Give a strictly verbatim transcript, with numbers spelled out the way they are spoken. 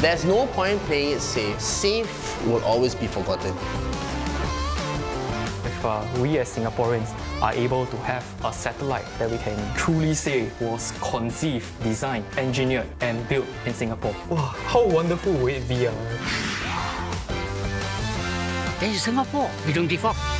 There's no point playing it safe. Safe will always be forgotten. If uh, we as Singaporeans are able to have a satellite that we can truly say was conceived, designed, engineered and built in Singapore, wow, how wonderful would it be? Uh? This is Singapore, we don't give up.